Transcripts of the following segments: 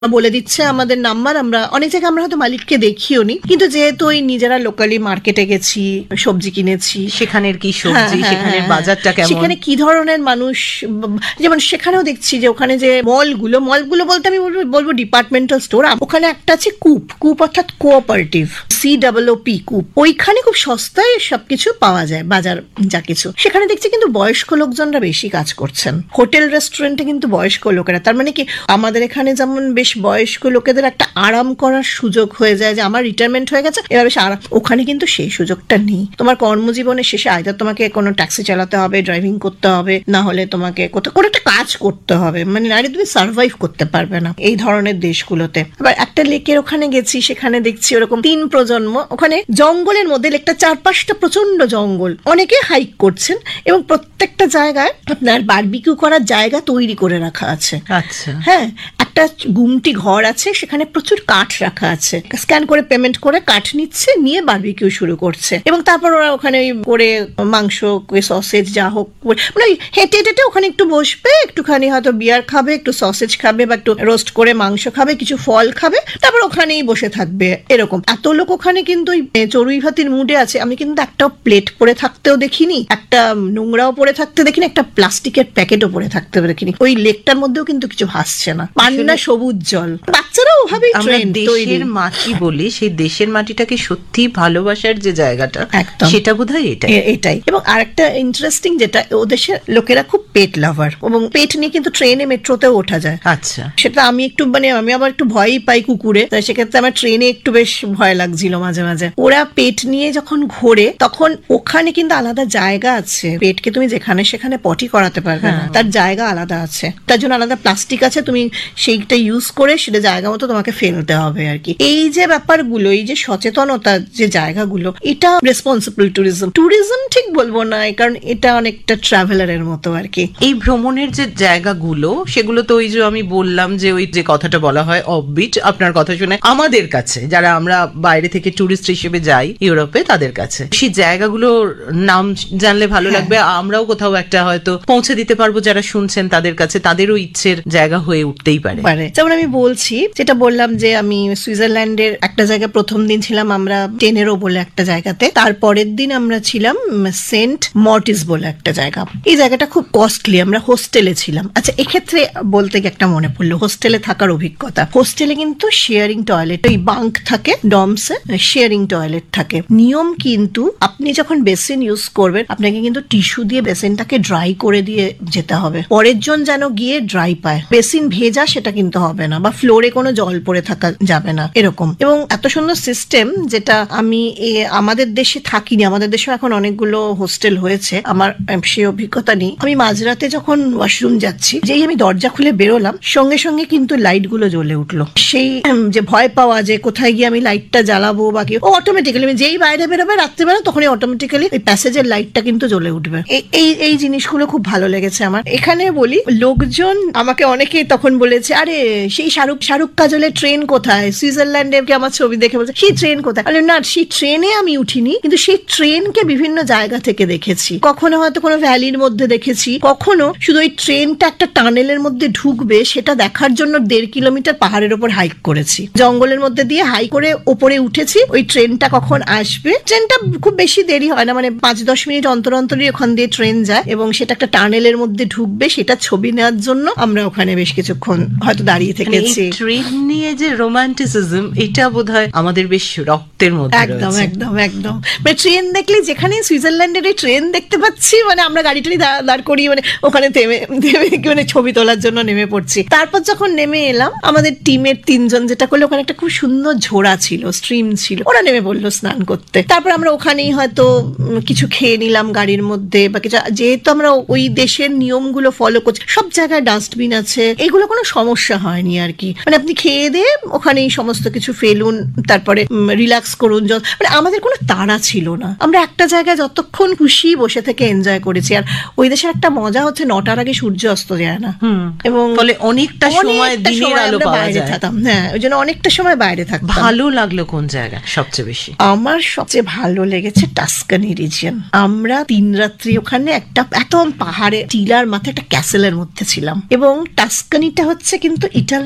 বলে দিচ্ছে আমাদের নাম্বার, আমরা অনেক জায়গায় আমরা হয়তো মালিককে দেখিও নি, কিন্তু যেহেতু ওই নিজেরা লোকালি মার্কেটে গেছি, সবজি কিনেছি, সেখানের কি সবজি, সেখানের বাজারটা কেমন, সেখানে কি ধরনের মানুষ, যেমন সেখানেও দেখছি যে ওখানে যে মলগুলো বলতে আমি বলবো ডিপার্টমেন্টাল স্টোর, ওখানে একটা আছে কুপ অর্থাৎ কোঅপারেটিভ, COOP কুপ, ওইখানে খুব সস্তায় সবকিছু পাওয়া যায়, বাজার যা কিছু। সেখানে দেখছি কিন্তু বয়স্ক লোকজনরা বেশি কাজ করছেন। হোটেল রেস্টুরেন্টে কিন্তু বয়স্ক লোকেরা, তার মানে কি আমাদের এখানে যেমন বেশ বয়স্ক লোকেদের একটা আরাম করার সুযোগ হয়ে যায় যে আমার রিটায়ারমেন্ট হয়ে গেছে, এবার বেশ আরাম, ওখানে কিন্তু সেই সুযোগটা নেই। তোমার কর্মজীবনের শেষে আইদার তোমাকে কোনো ট্যাক্সি চালাতে হবে, ড্রাইভিং করতে হবে, না হলে তোমাকে কোনো একটা কাজ করতে হবে, মানে নাহলে তুমি সার্ভাইভ করতে পারবে না এই ধরনের দেশগুলোতে। আবার একটা লেকের ওখানে গেছি, সেখানে দেখছি ওরকম 3 প্রজন্ম, ওখানে জঙ্গলের মধ্যে, লেকটা 4-5টা প্রচন্ড জঙ্গল, অনেকে হাইক করছেন এবং প্রত্যেকটা জায়গায় আপনার বারবিকিউ করার জায়গা তৈরি করে রাখা আছে। আচ্ছা, হ্যাঁ, একটা গুমটি ঘর আছে, সেখানে প্রচুর কাঠ রাখা আছে, স্ক্যান করে পেমেন্ট করে কাঠ নিচ্ছে, নিয়ে বারবিকিউ শুরু করছে, এবং তারপর ওরা ওখানে করে মাংস, সসেজ যা হোক, মানে হেঁটে হেঁটে ওখানে একটু বসবে, একটুখানি হয়তো বিয়ার খাবে, একটু সসেজ খাবে, বা একটু রোস্ট করে মাংস খাবে, কিছু ফল খাবে, তারপর ওখানেই বসে থাকবে। এরকম এত লোক ওখানে কিন্তু ওই চড়ুই ভাতির মুডে আছে। আমি কিন্তু একটাও প্লেট পরে থাকতেও দেখিনি, একটা নোংরাও পরে থাকতে দেখিনি, একটা প্লাস্টিকের প্যাকেটও পরে থাকতে দেখিনি। ওই লেকটার মধ্যেও কিন্তু কিছু ভাসছে না, পান্না সবুজ জল, বাচ্চারা ওভাবেই ট্রেন। দেশের মাটি বলি, সেই দেশের মাটিটাকে সত্যি ভালোবাসার যে জায়গাটা, সেটা বোধহয় এটাই। এবং আরেকটা ইন্টারেস্টিং যেটা, ও দেশের লোকেরা খুব পেট লাভার, এবং পেট নিয়ে কিন্তু ট্রেনে মেট্রোতেও ওঠা যায়। আচ্ছা, সেটা আমি একটু আমি আবার একটু ভয়ই পাই কুকুরে, তাই সেক্ষেত্রে আমার ট্রেনে একটু বেশ ভয় লাগছিল মাঝে মাঝে। ওরা পেট নিয়ে যখন ঘোরে, তখন ওখানে কিন্তু আলাদা জায়গা আছে, পেটকে তুমি যেখানে সেখানে পটি করাতে পারবে না, তার জায়গা আলাদা আছে, তার জন্য আলাদা প্লাস্টিক আছে, তুমি সেইটা ইউজ করে সেটা জায়গা মতো তোমাকে ফেলতে হবে আর কি। এই যে ব্যাপারগুলো, এই যে সচেতনতা, যে জায়গাগুলো, এটা রেসপন্সিবল ট্যুরিজম ঠিক বলবো না, কারণ এটা অনেকটা ট্রাভেলারের মতো আর কি। এই ভ্রমণের যে জায়গাগুলো, সেগুলো তো ওই যে আমি বললাম যে ওই যে কথাটা বলা হয় অফবিট, আপনার কথা শুনে আমাদের কাছে, যারা আমরা বাইরে থেকে ট্যুরিস্ট হিসেবে যাই ইউরোপে, তাদের কাছে সেই জায়গাগুলোর নাম জানলে ভালো লাগবে, আমরাও কোথাও একটা হয়তো পৌঁছে দিতে পারবো যারা শুনছেন তাদের কাছে, তাদেরও ইচ্ছের জায়গা হয়ে উঠতেই পারে। যেমন আমি বলছি, যেটা বললাম যে আমি সুইজারল্যান্ডের একটা জায়গায় প্রথম দিন ছিলাম আমরা টেনেরো বলে একটা জায়গাতে, তারপরের দিন আমরা ছিলাম সেন্ট মর্টিস বলে একটা জায়গা। এই জায়গাটা খুব কস্টলি, আমরা হোস্টেলে ছিলাম। আচ্ছা, এক্ষেত্রে বলতে গিয়ে একটা মনে পড়লো হোস্টেলে থাকার অভিজ্ঞতা। হোস্টেলে কিন্তু শেয়ারিং টয়লেট, ওই বাঙ্ক থাকে ডমসে, শেয়ারিং টয়লেট থাকে। নিয়ম কিন্তু আপনি যখন বেসিন ইউজ করবেন, আপনাকে কিন্তু টিস্যু দিয়ে বেসিনটাকে ড্রাই করে দিয়ে যেতে হবে, পরের জন যেন গিয়ে ড্রাই পায়। বেসিন ভেজা সেটা কিন্তু হবে না, বা ফ্লোরে কোনো জল পড়ে থাকা যাবে না, এরকম। এবং এত সুন্দর সিস্টেম, যেটা আমি আমাদের দেশে থাকিনি, আমাদের দেশে এখন অনেকগুলো হোস্টেল হয়েছে, আমার সেই অভিজ্ঞতা নেই। আমি মাঝরাতে যখন ওয়াশরুম যাচ্ছি, যেই আমি দরজা খুলে বেরোলাম, সঙ্গে সঙ্গে কিন্তু লাইট গুলো জ্বলে উঠলো। সেই যে ভয় পাওয়া যে কোথায় গিয়ে আমি লাইটটা জ্বালাবো বা কি, ও অটোমেটিক্যালি আমি যেই বাইরে বেরোবে রাত্রেবেলা, তখনই অটোমেটিক্যালি ওই প্যাসেজের লাইটটা কিন্তু জ্বলে উঠবে। এই জিনিসগুলো খুব ভালো লেগেছে আমার। এখানে বলি, লোকজন আমাকে অনেকেই তখন বলেছে, আরে সেই শাহরুখ কাজলের ট্রেন কোথায়, সুইজারল্যান্ডে আমার ছবি দেখে বলছে সেই ট্রেন কোথায়। না, সেই ট্রেনে আমি উঠিনি, কিন্তু সেই ট্রেনকে বিভিন্ন জায়গা থেকে দেখেছি। কখনো হয়তো কোনো ভ্যালির মধ্যে দেখেছি, কখনো শুধু ওই ট্রেনটা একটা টানেলের মধ্যে ঢুকবে সেটা দেখার জন্য 1.5 কিলোমিটার পাহাড়ের ওপর হাইক করেছি, জঙ্গলের মধ্যে দিয়ে হাইক করে ওপরে উঠেছি। ওই ট্রেনটা কখন আসবে, ট্রেনটা খুব বেশি দেরি হয় না, মানে 5-10 মিনিট অন্তর অন্তরই ওখান দিয়ে ট্রেন যায়, এবং সেটা একটা টানেলের মধ্যে ঢুকবে, সেটা ছবি নেওয়ার জন্য আমরা ওখানে বেশ কিছুক্ষণ হয়তো দাঁড়িয়ে থেকেছি। ট্রেন নিয়ে যে রোমান্টিসিজম, এটা বোধহয় আমাদের বেশ রক্তের মধ্যে একদম একদম একদম। মানে ট্রেন দেখলে, যেখানে সুইজারল্যান্ডের এই ট্রেন দেখতে পাচ্ছি, মানে আমরা গাড়িটারি দাঁড় করিয়ে মানে ওখানে থেমে মানে ছবি তোলার জন্য নেমে পড়ছি। তারপর যখন নেমে এলাম, আমাদের টিমের 3 জন যেটা করলো, ওখানে একটা খুব সুন্দর ঝোড়া ছিল, স্ট্রিম ছিল, ওরা নেমে বললো স্নান করতে। তারপর আমরা ওখানেই হয়তো কিছু খেয়ে নিলাম গাড়ির মধ্যে বা কিছু, যেহেতু আমরা ওই দেশের নিয়মগুলো ফলো করছি, সব জায়গায় ডাস্টবিন আছে, এগুলো কোনো সমস্যা হয়নি আর কি। মানে আপনি খেয়ে দিয়ে ওখানেই সমস্ত কিছু ফেলুন, তারপরে রিল্যাক্স করুন, মানে আমাদের কোনো তাড়া ছিল না, আমরা একটা জায়গায় যতক্ষণ খুশি বসে থেকে এনজয় করেছি। আর ওই দেশের একটা মজা হচ্ছে 9টার আগে সূর্য অস্ত যায় না, এবং ফলে অনেকটা সময় দিনের আলো পাওয়া যায়। হ্যাঁ, ওই জন্য অনেকটা সময় বাইরে থাকতাম। ভালো লাগলো কোন জায়গা সবচেয়ে বেশি? আমার সবচেয়ে ভালো লেগেছে টাস্কানি রিজিয়ন। আমরা 3 রাত্রি ওখানে একটা একদম পাহাড়ে টিলার মাথায় একটা ক্যাসেলের মধ্যে ছিলাম, এবং টাস্কানিটা হচ্ছে কিন্তু ইটালির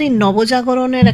নবজাগরণের